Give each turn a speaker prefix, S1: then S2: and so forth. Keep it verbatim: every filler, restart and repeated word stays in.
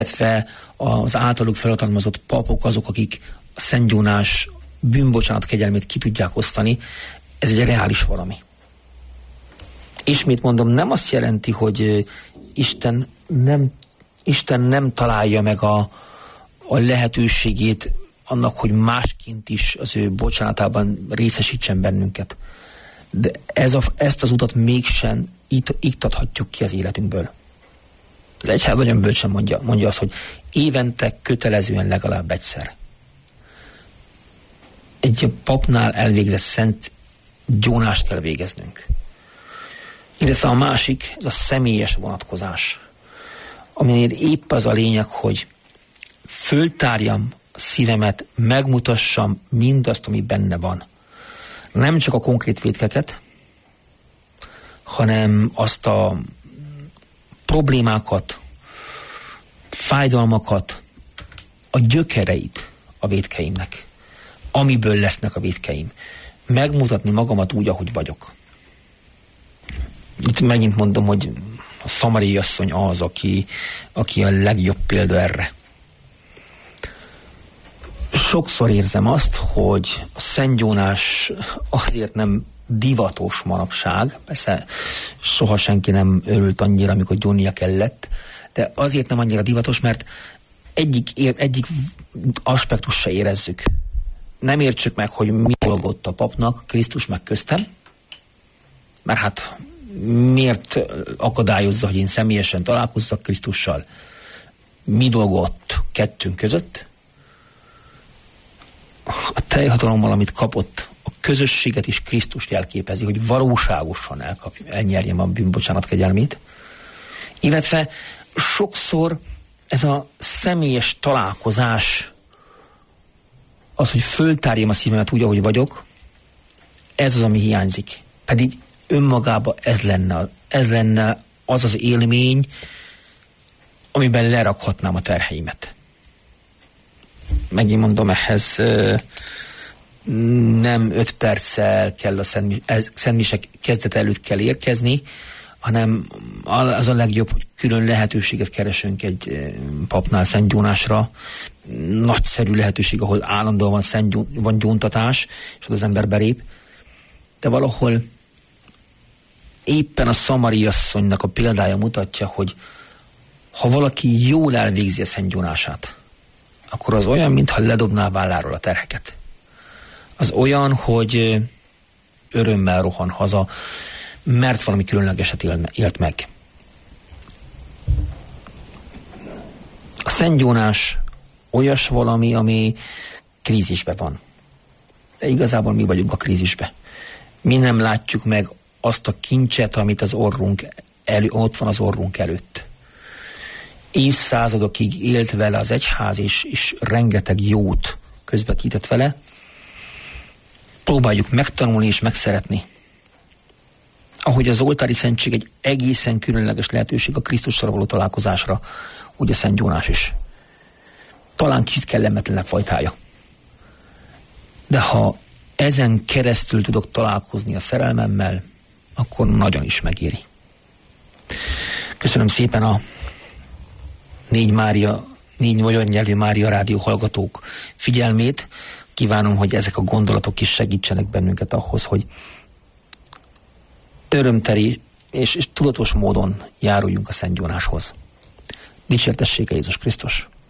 S1: illetve az általuk felhatalmazott papok azok, akik a szentgyónás bűnbocsánat kegyelmét ki tudják osztani, ez egy reális valami. Ismét mondom, nem azt jelenti, hogy Isten nem, Isten nem találja meg a, a lehetőségét annak, hogy másként is az ő bocsánatában részesítsen bennünket. De ez a, ezt az utat mégsem iktathatjuk ki az életünkből. Az egyház nagyon bölcsen mondja, mondja azt, hogy évente kötelezően legalább egyszer. Egy papnál elvégzett szent gyónást kell végeznünk. Illetve a másik, ez a személyes vonatkozás, aminél épp az a lényeg, hogy föltárjam a szívemet, megmutassam mindazt, ami benne van. Nem csak a konkrét vétkeket, hanem azt a problémákat, fájdalmakat, a gyökereit a vétkeimnek, amiből lesznek a vétkeim. Megmutatni magamat úgy, ahogy vagyok. Itt megint mondom, hogy a szamariai asszony az, aki, aki a legjobb példa erre. Sokszor érzem azt, hogy a szentgyónás azért nem divatos manapság, persze soha senki nem örült annyira, amikor gyónnia kellett, de azért nem annyira divatos, mert egyik, ér, egyik aspektus se érezzük. Nem értsük meg, hogy mi dolgott a papnak, Krisztus meg köztem, mert hát miért akadályozza, hogy én személyesen találkozzak Krisztussal? Mi dolgott kettőnk között? A teljhatalommal, amit kapott, a közösséget is Krisztust jelképezi, hogy valóságosan elkap, elnyerjem a bűnbocsánat kegyelmét. Illetve sokszor ez a személyes találkozás, az, hogy föltárjam a szívemet úgy, ahogy vagyok, ez az, ami hiányzik. Pedig önmagában ez lenne, ez lenne az az élmény, amiben lerakhatnám a terheimet. Megint mondom, ehhez nem öt perccel kell a szentmisek kezdet előtt kell érkezni, hanem az a legjobb, hogy külön lehetőséget keresünk egy papnál szentgyónásra. Nagyszerű lehetőség, ahol állandóan van, szent, van gyóntatás, és az ember belép. De valahol éppen a szamariai asszonynak a példája mutatja, hogy ha valaki jól elvégzi a szentgyónását, akkor az olyan, mintha ledobná válláról a terheket. Az olyan, hogy örömmel rohan haza, mert valami különlegeset élt meg. A szentgyónás olyas valami, ami krízisben van. De igazából mi vagyunk a krízisbe. Mi nem látjuk meg azt a kincset, amit az orrunk elő, ott van az orrunk előtt. Évszázadokig élt vele az egyház, és, és rengeteg jót közvetített vele. Próbáljuk megtanulni és megszeretni. Ahogy az oltári szentség egy egészen különleges lehetőség a Krisztussal való találkozásra, úgy a szentgyónás is. Talán kicsit kellemetlenebb fajtája. De ha ezen keresztül tudok találkozni a szerelmemmel, akkor nagyon is megéri. Köszönöm szépen a négy Mária, négy magyar nyelvű Mária rádió hallgatók figyelmét. Kívánom, hogy ezek a gondolatok is segítsenek bennünket ahhoz, hogy örömteli és, és tudatos módon járuljunk a szentgyónáshoz. Dicsértessék Jézus Krisztus!